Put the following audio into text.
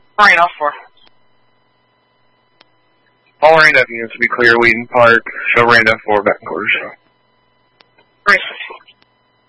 Randolph 4. All Randolph units to be clear, Wheaton Park, show Randolph 4 back in quarters. Grace 15.